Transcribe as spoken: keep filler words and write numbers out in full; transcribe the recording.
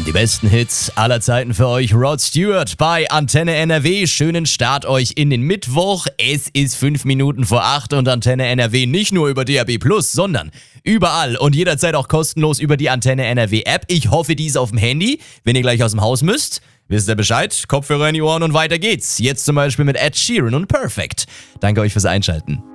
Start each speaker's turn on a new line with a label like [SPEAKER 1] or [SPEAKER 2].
[SPEAKER 1] haben die besten Hits aller Zeiten für euch. Rod Stewart bei Antenne N R W. Schönen Start euch in den Mittwoch. Es ist fünf Minuten vor acht und Antenne N R W nicht nur über D A B plus, sondern überall und jederzeit auch kostenlos über die Antenne N R W App. Ich hoffe, die ist auf dem Handy, wenn ihr gleich aus dem Haus müsst. Wisst ihr Bescheid? Kopfhörer in die Ohren und weiter geht's. Jetzt zum Beispiel mit Ed Sheeran und Perfect. Danke euch fürs Einschalten.